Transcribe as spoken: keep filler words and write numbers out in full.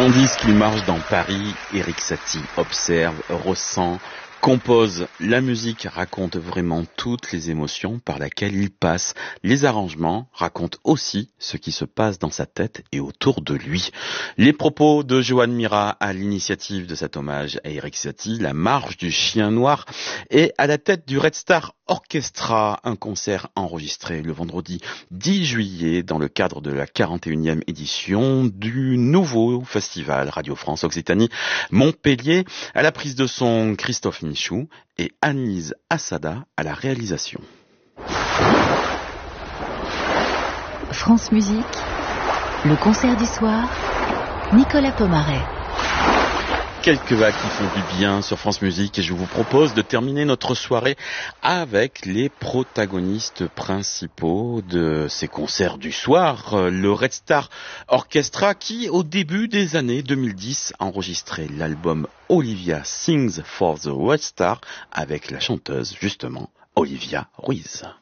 Tandis qu'il marche dans Paris, Erik Satie observe, ressent, compose. La musique raconte vraiment toutes les émotions par lesquelles il passe. Les arrangements racontent aussi ce qui se passe dans sa tête et autour de lui. Les propos de Joan Mira à l'initiative de cet hommage à Erik Satie, la marche du chien noir, est à la tête du Red Star Orchestra, un concert enregistré le vendredi dix juillet dans le cadre de la quarante et unième édition du nouveau festival Radio France Occitanie Montpellier. À la prise de son, Christophe Michou et Anise Assada à la réalisation. France Musique, le concert du soir, Nicolas Pomaret. Quelques vagues qui font du bien sur France Musique et je vous propose de terminer notre soirée avec les protagonistes principaux de ces concerts du soir. Le Red Star Orchestra qui, au début des années deux mille dix, a enregistré l'album Olivia Sings for the Red Star avec la chanteuse, justement, Olivia Ruiz.